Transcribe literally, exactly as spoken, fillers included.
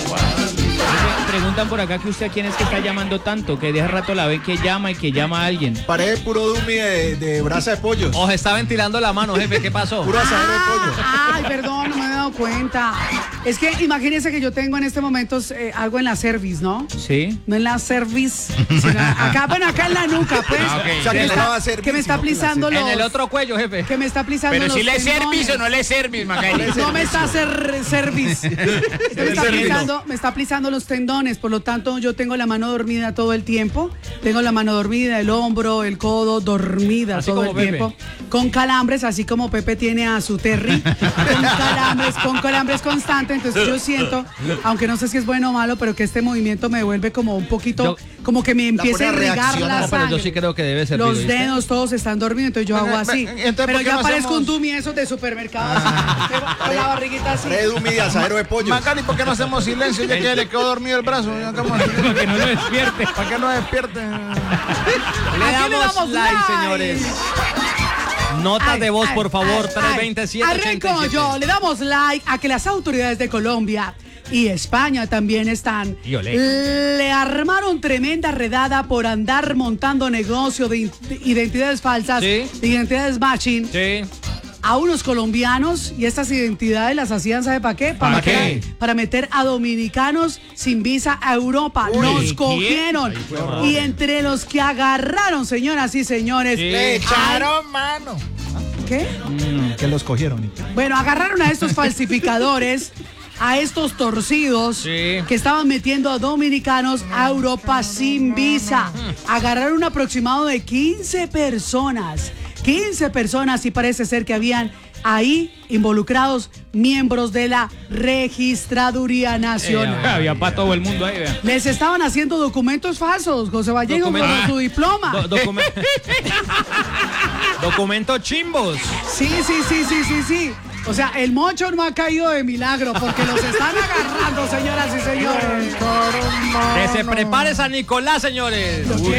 Preguntan por acá que usted a quién es que está llamando tanto, que de hace rato la ven que llama y que llama a alguien. Parece puro Dumi de, de brasa de pollo. Os está ventilando la mano, jefe, ¿qué pasó? Puro asadero de pollo. Ay, perdón, no me he dado cuenta. Es que imagínense que yo tengo en este momento eh, algo en la cerviz, ¿no? Sí. No en la cerviz, sino acá, bueno, acá en la nuca, pues. Ah, okay. O sea, que, que me no está, va a servir, que me está sino que la plisando los... En el otro cuello, jefe. Que me está plisando Pero los si le tendones. servis o no le servis, Macaire. No me está cer cervis. me, está plisando, me está plisando los tendones, por lo tanto yo tengo la mano dormida todo el tiempo. Tengo la mano dormida, el hombro, el codo dormida Así todo el como Pepe. tiempo. Con calambres, así como Pepe tiene a su Terry. Con calambres, con calambres constantes. Entonces yo siento, aunque no sé si es bueno o malo, pero que este movimiento me vuelve como un poquito, Yo- como que me empieza a pone a irrigar reaccionar. la No, pero sangre. yo sí creo que debe ser. Los dedos todos están dormidos, entonces yo hago así. Entonces, Pero ¿por qué ya no parezco hacemos- un Dumi esos de supermercado. así, con la barriguita así. Parece Dumi de asadero de pollo. Macari, ¿por qué no hacemos silencio? Ya que le quedó dormido el brazo. Ya estamos- Para que no lo despierte. ¿Para que no despierte? Le Aquí le damos damos like, like. señores. Notas Ay, de voz, ay, por favor, ay, tres ay. veinte, siete ochenta y Arranco siete. yo, le damos like a que las autoridades de Colombia y España también están. Y olé. Le armaron tremenda redada por andar montando negocio de in- de identidades falsas, Sí. de identidades matching, Sí. a unos colombianos, y estas identidades las hacían, ¿sabe para qué? ¿Para meter, qué? para meter a dominicanos sin visa a Europa. Uy, Los ¿quién? cogieron. Ay, fue madre. Y entre los que agarraron, señoras y señores. Sí. Le echaron mano. ¿Qué? Que los cogieron. Bueno, agarraron a estos falsificadores, a estos torcidos Sí. que estaban metiendo a dominicanos a Europa sin visa. Agarraron un aproximado de quince personas. quince personas y parece ser que habían ahí involucrados miembros de la Registraduría Nacional. Eh, había para todo el mundo ahí, vea. Les estaban haciendo documentos falsos, José Vallejo, con Documentos. su diploma. Do- documen- Documentos chimbos. Sí, sí, sí, sí, sí, sí. O sea, el mocho no ha caído de milagro porque los están agarrando, señoras y señores. Que se prepare San Nicolás, señores. Lo Uy,